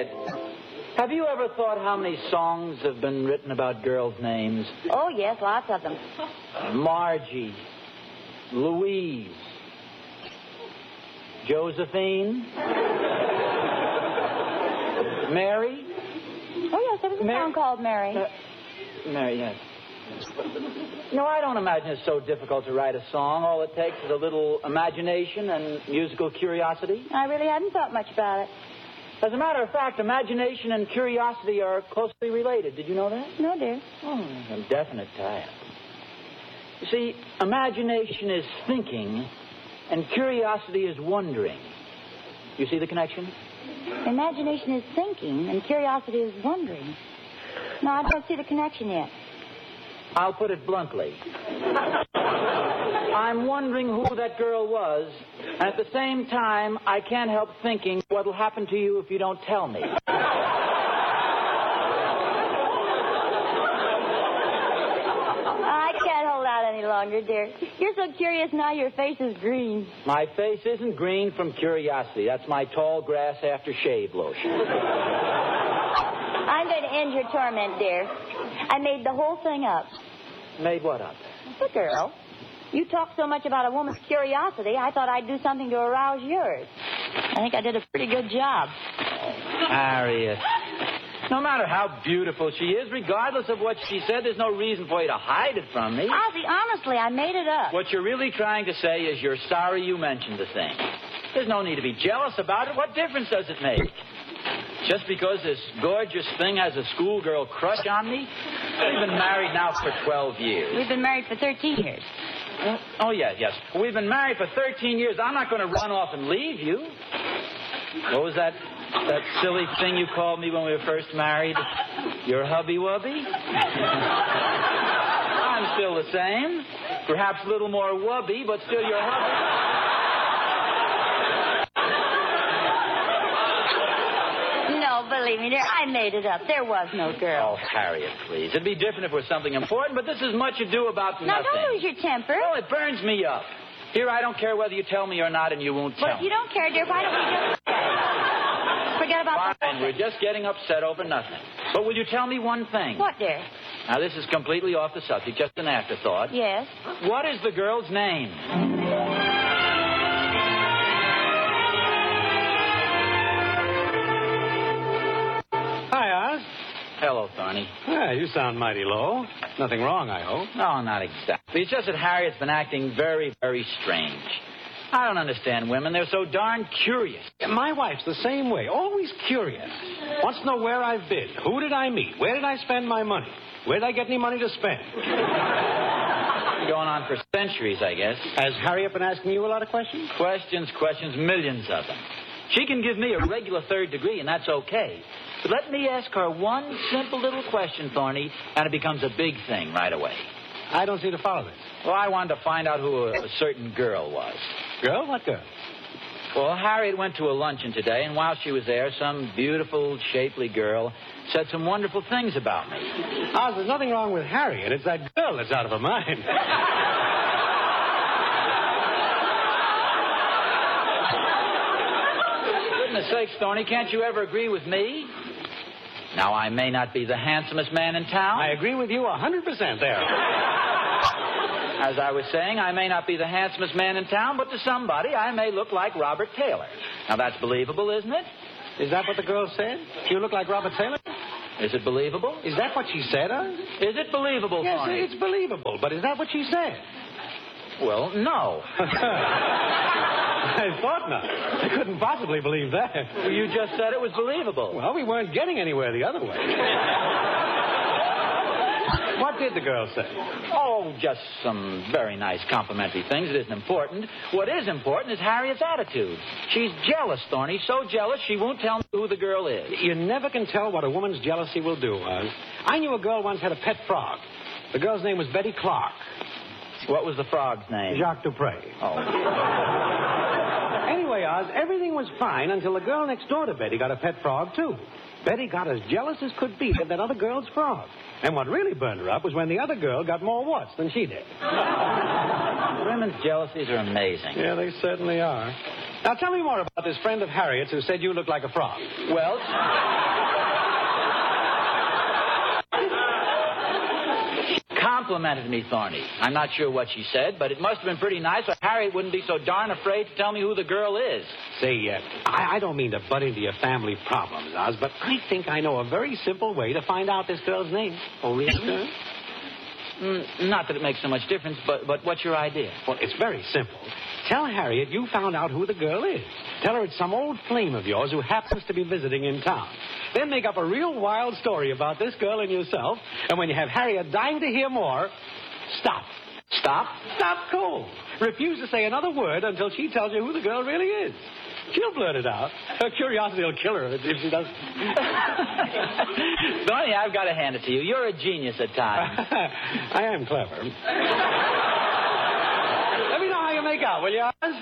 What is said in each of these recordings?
Harriet, have you ever thought how many songs have been written about girls' names? Oh, yes, lots of them. Margie, Louise, Josephine, Mary? Oh, yes, there was a song called Mary. Mary, yes. No, I don't imagine it's so difficult to write a song. All it takes is a little imagination and musical curiosity. I really hadn't thought much about it. As a matter of fact, imagination and curiosity are closely related. Did you know that? No, dear. Oh, a definite tie-up. You see, imagination is thinking, and curiosity is wondering. You see the connection? Imagination is thinking, and curiosity is wondering. No, I don't see the connection yet. I'll put it bluntly. I'm wondering who that girl was, and at the same time, I can't help thinking what'll happen to you if you don't tell me. I can't hold out any longer, dear. You're so curious now your face is green. My face isn't green from curiosity. That's my tall grass aftershave lotion. I'm going to end your torment, dear. I made the whole thing up. Made what up? The girl. You talk so much about a woman's curiosity, I thought I'd do something to arouse yours. I think I did a pretty good job. Harriet. No matter how beautiful she is, regardless of what she said, there's no reason for you to hide it from me. Ozzie, honestly, I made it up. What you're really trying to say is you're sorry you mentioned the thing. There's no need to be jealous about it. What difference does it make? Just because this gorgeous thing has a schoolgirl crush on me? We've been married now for 12 years. We've been married for 13 years. Oh, yes. We've been married for 13 years. I'm not going to run off and leave you. What was that silly thing you called me when we were first married? Your hubby-wubby? I'm still the same. Perhaps a little more wubby, but still your hubby. No, believe me, dear, I made it up. There was no girl. Oh, Harriet, please. It'd be different if it was something important, but this is much ado about nothing. Now, don't lose your temper. Oh, it burns me up. Here, I don't care whether you tell me or not, and you won't tell me. Well, if you don't care, dear, why don't we just forget about the whole Fine, we're just getting upset over nothing. But will you tell me one thing? What, dear? Now, this is completely off the subject, just an afterthought. Yes? What is the girl's name? Hi, Oz. Hello, Thorny. Yeah, you sound mighty low. Nothing wrong, I hope. No, not exactly. It's just that Harriet's been acting very, very strange. I don't understand women. They're so darn curious. My wife's the same way, always curious. Wants to know where I've been, who did I meet, where did I spend my money, where did I get any money to spend. Going on for centuries, I guess. Has Harriet been asking you a lot of questions? Questions, millions of them. She can give me a regular third degree, and that's okay. But let me ask her one simple little question, Thorny, and it becomes a big thing right away. I don't seem to follow this. Well, I wanted to find out who a certain girl was. Girl? What girl? Well, Harriet went to a luncheon today, and while she was there, some beautiful, shapely girl said some wonderful things about me. Oz, there's nothing wrong with Harriet. It's that girl that's out of her mind. Goodness sakes, Thorny, can't you ever agree with me? Now, I may not be the handsomest man in town. I agree with you 100% there. As I was saying, I may not be the handsomest man in town, but to somebody, I may look like Robert Taylor. Now, that's believable, isn't it? Is that what the girl said? You look like Robert Taylor? Is it believable? Is that what she said, Oz? Is it believable, Yes, Thorny? it's believable, but is that what she said? Well, no. I thought not. I couldn't possibly believe that. Well, you just said it was believable. Well, we weren't getting anywhere the other way. What did the girl say? Oh, just some very nice complimentary things. It isn't important. What is important is Harriet's attitude. She's jealous, Thorny, so jealous she won't tell me who the girl is. You never can tell what a woman's jealousy will do, Oz. I knew a girl once had a pet frog. The girl's name was Betty Clark. What was the frog's name? Jacques Dupre. Oh. Anyway, Oz, everything was fine until the girl next door to Betty got a pet frog, too. Betty got as jealous as could be of that other girl's frog. And what really burned her up was when the other girl got more warts than she did. Women's jealousies are amazing. Yeah, they certainly are. Now, tell me more about this friend of Harriet's who said you looked like a frog. Well, complimented me, Thorny. I'm not sure what she said, but it must have been pretty nice, or Harriet wouldn't be so darn afraid to tell me who the girl is. Say, I don't mean to butt into your family problems, Oz, but I think I know a very simple way to find out this girl's name. Oh, yes, sir? Not that it makes so much difference, but what's your idea? Well, it's very simple. Tell Harriet you found out who the girl is. Tell her it's some old flame of yours who happens to be visiting in town. Then make up a real wild story about this girl and yourself, and when you have Harriet dying to hear more, stop. Stop? Stop cold. Refuse to say another word until she tells you who the girl really is. She'll blurt it out. Her curiosity will kill her if she doesn't. Thorny, I've got to hand it to you. You're a genius at times. I am clever. Let me know how you make out, will you, Oz?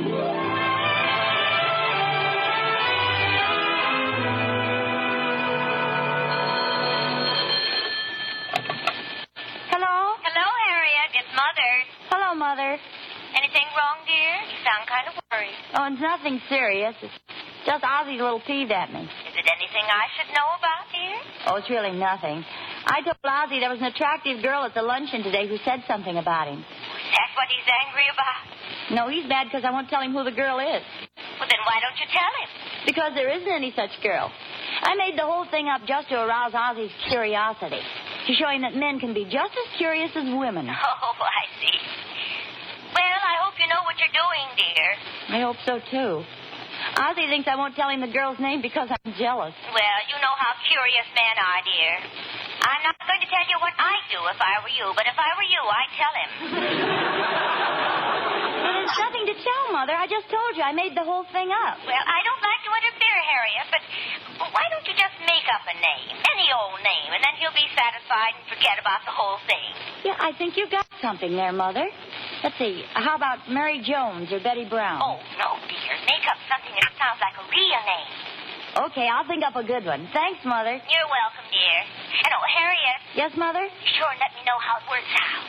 Hello? Hello, Harriet. It's Mother. Hello, Mother. Anything wrong, dear? You sound kind of worried. Oh, it's nothing serious. It's just Ozzy's a little peeved at me. Is it anything I should know about, dear? Oh, it's really nothing. I told Ozzy there was an attractive girl at the luncheon today who said something about him. That's what he's angry about? No, he's mad because I won't tell him who the girl is. Well, then why don't you tell him? Because there isn't any such girl. I made the whole thing up just to arouse Ozzy's curiosity, to show him that men can be just as curious as women. Oh, I see. Well, I hope you know what you're doing, dear. I hope so, too. Ozzy thinks I won't tell him the girl's name because I'm jealous. Well, you know how curious men are, dear. I'm not going to tell you what I'd do if I were you, but if I were you, I'd tell him. Well, there's nothing to tell, Mother. I just told you I made the whole thing up. Well, I don't like to interfere, Harriet, but why don't you just make up a name, any old name, and then he'll be satisfied and forget about the whole thing. Yeah, I think you got something there, Mother. Let's see. How about Mary Jones or Betty Brown? Oh, no, dear. Make up something that sounds like a real name. Okay, I'll think up a good one. Thanks, Mother. You're welcome, dear. And, oh, Harriet. Yes, Mother? Be sure and let me know how it works out.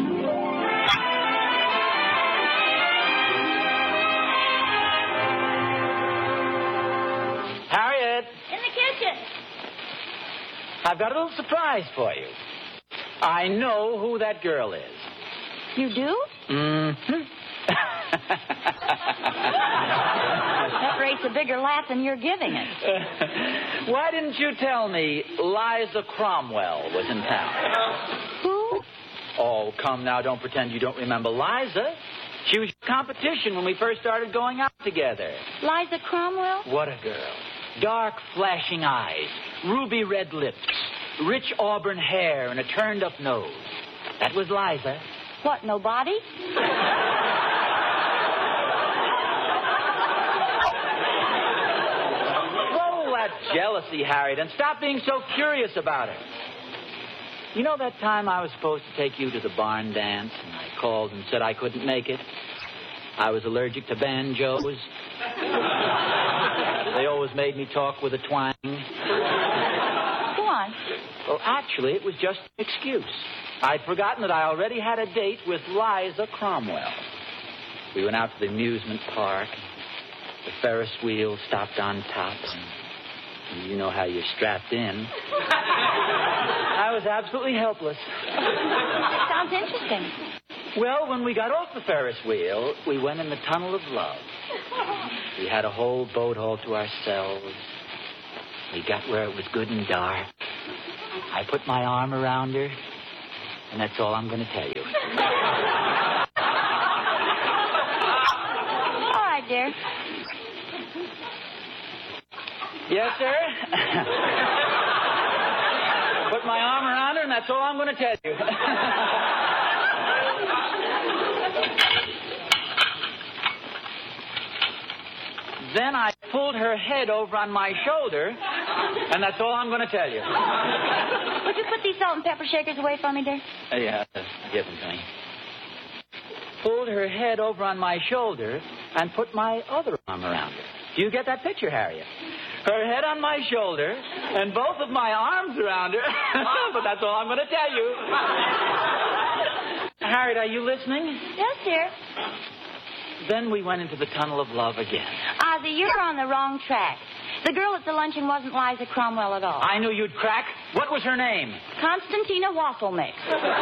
Harriet, In the kitchen. I've got a little surprise for you. I know who that girl is. You do? Mm-hmm. That rates a bigger laugh than you're giving it. Why didn't you tell me Liza Cromwell was in town? Who? Oh, come now, don't pretend you don't remember Liza. She was your competition when we first started going out together. Liza Cromwell? What a girl. Dark, flashing eyes, ruby red lips, rich auburn hair, and a turned-up nose. That was Liza. What, nobody? Roll that jealousy, Harriet, and stop being so curious about her. You know that time I was supposed to take you to the barn dance, and I called and said I couldn't make it? I was allergic to banjos. They always made me talk with a twang. Go on. Well, actually, it was just an excuse. I'd forgotten that I already had a date with Liza Cromwell. We went out to the amusement park. The Ferris wheel stopped on top. And you know how you're strapped in. I was absolutely helpless. Sounds interesting. Well, when we got off the Ferris wheel, we went in the tunnel of love. We had a whole boat all to ourselves. We got where it was good and dark. I put my arm around her, and that's all I'm going to tell you. All right, dear. Yes, sir? Put my arm around her, and that's all I'm going to tell you. Then I pulled her head over on my shoulder, and that's all I'm going to tell you. Would you put these salt and pepper shakers away for me, dear? Yeah, give them to me. Pulled her head over on my shoulder and put my other arm around her. Do you get that picture, Harriet? Her head on my shoulder and both of my arms around her. But that's all I'm going to tell you. Harriet, are you listening? Yes, dear. Then we went into the tunnel of love again. Ozzie, you're on the wrong track. The girl at the luncheon wasn't Liza Cromwell at all. I knew you'd crack. What was her name? Constantina Waffle Mix.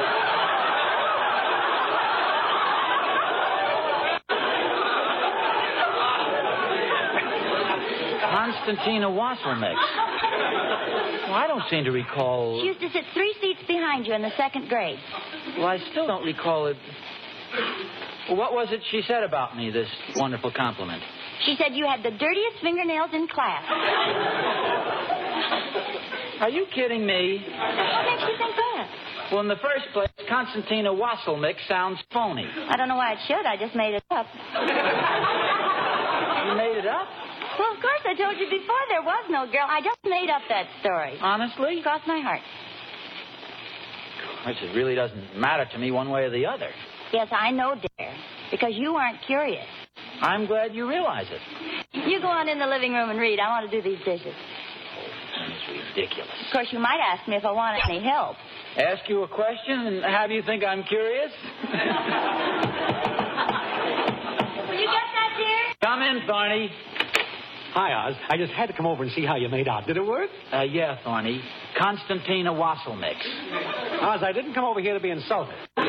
Constantina Wassermix. Well, I don't seem to recall... She used to sit 3 seats behind you in the 2nd grade. Well, I still don't recall it. Well, what was it she said about me, this wonderful compliment? She said you had the dirtiest fingernails in class. Are you kidding me? What makes you think that? Well, in the first place, Constantina Wasselmix sounds phony. I don't know why it should. I just made it up. You made it up? Well, of course, I told you before there was no girl. I just made up that story. Honestly? Cross my heart. Of course, it really doesn't matter to me one way or the other. Yes, I know, dear, because you aren't curious. I'm glad you realize it. You go on in the living room and read. I want to do these dishes. It's ridiculous. Of course, you might ask me if I want any help. Ask you a question, and how do you think I'm curious? Will you get that, dear? Come in, Thorny. Hi, Oz. I just had to come over and see how you made out. Did it work? Yeah, Thorny. Constantina Wasselmix. Oz, I didn't come over here to be insulted. I'm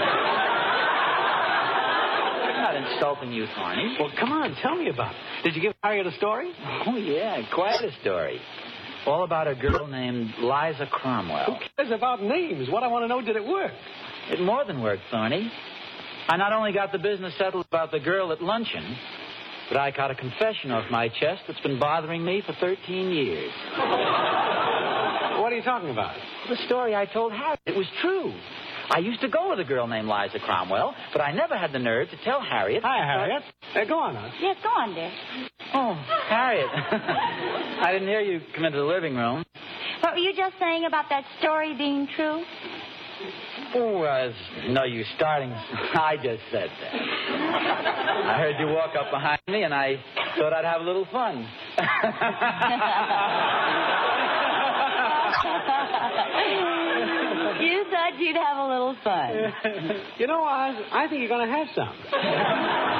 not insulting you, Thorny. Well, come on, tell me about it. Did you give Harriet a story? Oh, yeah, quite a story. All about a girl named Liza Cromwell. Who cares about names? What I want to know, did it work? It more than worked, Thorny. I not only got the business settled about the girl at luncheon, but I got a confession off my chest that's been bothering me for 13 years. What are you talking about? The story I told Harriet. It was true. I used to go with a girl named Liza Cromwell, but I never had the nerve to tell Harriet. Hi, Harriet. Go on, Oz. Yes, go on, dear. Oh, Harriet. I didn't hear you come into the living room. What were you just saying about that story being true? Oh, no use starting. I just said that. I heard you walk up behind me, and I thought I'd have a little fun. You thought you'd have a little fun. You know, Oz, I think you're going to have some.